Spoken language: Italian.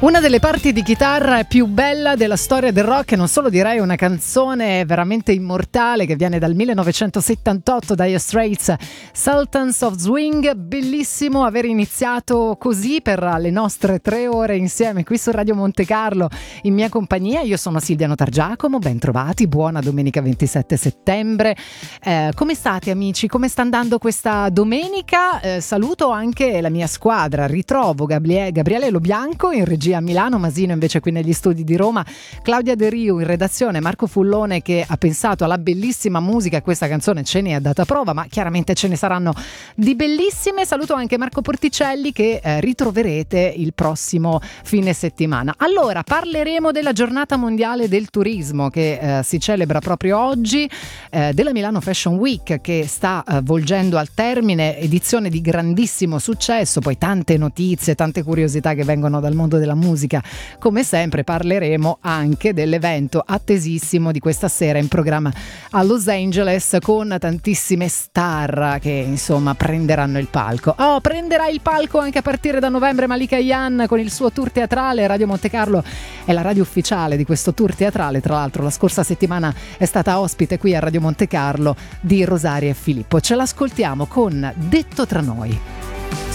Una delle parti di chitarra più bella della storia del rock, e non solo, direi una canzone veramente immortale che viene dal 1978 Dire Straits, Sultans of Swing. Bellissimo aver iniziato così per le nostre 3 ore insieme qui su Radio Monte Carlo in mia compagnia. Io sono Silvia Notargiacomo, ben trovati, buona domenica 27 settembre. Come state amici? Come sta andando questa domenica? Saluto anche la mia squadra, ritrovo Gabriele Lobianco in regia a Milano, Masino invece qui negli studi di Roma, Claudia De Riu in redazione, Marco Fullone che ha pensato alla bellissima musica. Questa canzone ce ne ha data prova, ma chiaramente ce ne saranno di bellissime. Saluto anche Marco Porticelli che ritroverete il prossimo fine settimana. Allora, parleremo della giornata mondiale del turismo che si celebra proprio oggi, della Milano Fashion Week che sta volgendo al termine, edizione di grandissimo successo, poi tante notizie, tante curiosità che vengono dal mondo della musica. Come sempre parleremo anche dell'evento attesissimo di questa sera in programma a Los Angeles con tantissime star che insomma prenderanno il palco. Prenderà il palco anche a partire da novembre Malika Ayane con il suo tour teatrale. Radio Monte Carlo è la radio ufficiale di questo tour teatrale. Tra l'altro la scorsa settimana è stata ospite qui a Radio Monte Carlo di Rosaria e Filippo. Ce l'ascoltiamo con Detto tra noi.